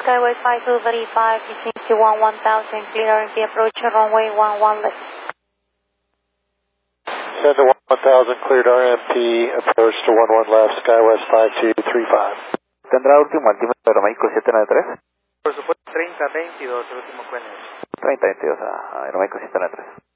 Skyway 5235, Vicinity 1000, clear RMP approach runway 11 left. Send to 1000, cleared RMP, approach to 11 left, Skywest 5235. ¿Tendrá último altímetro Aeroméxico 793? Por supuesto, 3022, el último QNH. 3022, Aeroméxico 793.